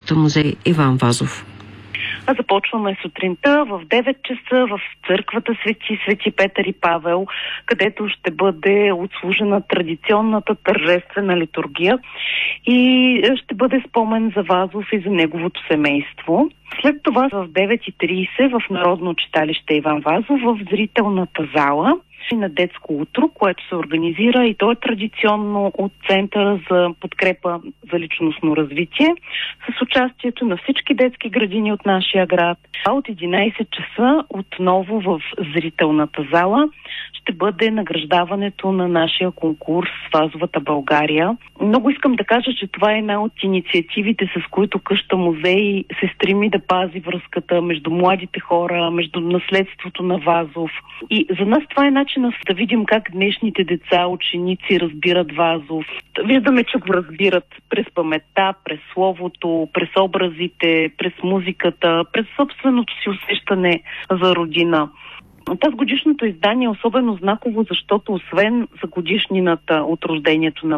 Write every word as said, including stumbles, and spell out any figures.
зрителната музей Иван Вазов? Започваме сутринта в девет часа в църквата Свети Свети Петър и Павел, където ще бъде отслужена традиционната тържествена литургия и ще бъде спомен за Вазов и за неговото семейство. След това в девет и трийсет в Народно читалище Иван Вазов в зрителната зала на детско утро, което се организира и то е традиционно от Центъра за подкрепа за личностно развитие, с участието на всички детски градини от нашия град. А от единайсет часа отново в зрителната зала ще бъде награждаването на нашия конкурс Вазовата България. Много искам да кажа, че това е една от инициативите, с които къща музей се стреми да пази връзката между младите хора, между наследството на Вазов. И за нас това е начинът да видим как днешните деца, ученици разбират Вазов. Виждаме, че го разбират през паметта, през словото, през образите, през музиката, през собственото си усещане за родина. Тази годишното издание е особено знаково, защото освен за годишнината от рождението на